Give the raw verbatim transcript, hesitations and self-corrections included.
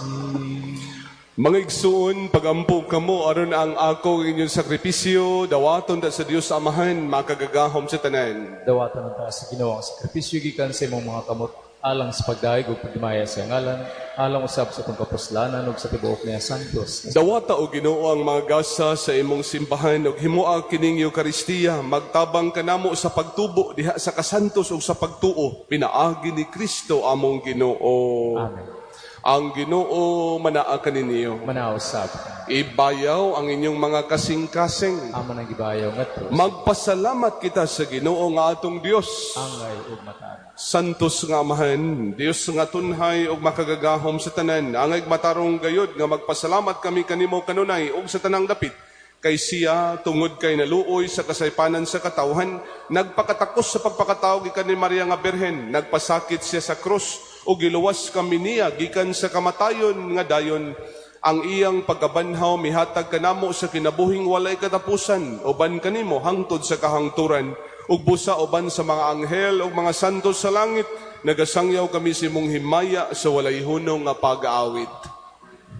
Mga igsoon, pagampo kamo aron ang ako inyong sakripisyo, dawaton ta sa Dios Amahan, makagagahom sa tanan. Dawatan ta sa Ginoo ang sakripisyo gikan sa imong mga kamot alang sa pagdaig ug pagdimaya sa ngalan, alang usab sa pagkapuslanan ug sa tibuok niya santos. Dawata o Ginoo ang mga gasa sa imong simbahan ug himoa kining Eucharistia, magtabang kanamo sa pagtubo diha sa kasantos ug sa pagtuo pinaagi ni Kristo among Ginoo. Amen. Ang Ginoo manaa kaninyo. Manausab. Ibayaw ang inyong mga kasing-kasing. Amo nang gibayaw ngadto. Magpasalamat kita sa Ginoo nga atong Dios. Angay ug mataran. Santos nga Amahan, Dios nga tunhay ug makagagahom sa tanan. Angay matarong gayod nga magpasalamat kami kanimo kanunay ug sa tanang dapit. Kay siya tungod kay naluoy sa kasaypanan sa katawhan, nagpakatakos sa pagpakatao gikan ni Maria nga Birhen, nagpasakit siya sa krus o giluwas kami niya gikan sa kamatayon nga dayon. Ang iyang pagkabanhaw mihatag kanamo sa kinabuhing walay katapusan, uban kanimo hangtod sa kahangturan, ug busa uban sa mga anghel ug mga santos sa langit, nagasangyaw kami sa imong himaya sa walay hunong nga pag-aawit.